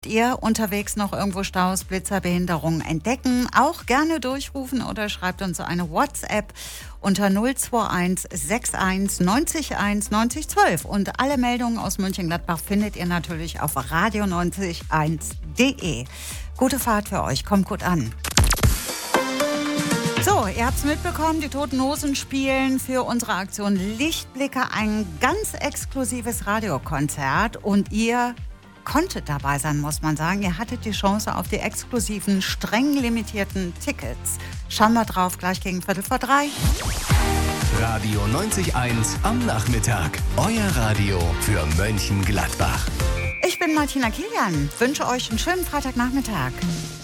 Ihr unterwegs noch irgendwo Staus, Blitzer, Behinderungen entdecken, auch gerne durchrufen oder schreibt uns eine WhatsApp unter 021 61 90 1 90 12. Und alle Meldungen aus Mönchengladbach findet ihr natürlich auf radio901.de. Gute Fahrt für euch, kommt gut an. So, ihr habt es mitbekommen, die Toten Hosen spielen für unsere Aktion Lichtblicke ein ganz exklusives Radiokonzert und ihr konntet dabei sein, muss man sagen. Ihr hattet die Chance auf die exklusiven, streng limitierten Tickets. Schauen wir drauf, gleich gegen 2:45. Radio 90.1 am Nachmittag. Euer Radio für Mönchengladbach. Ich bin Martina Kilian. Wünsche euch einen schönen Freitagnachmittag.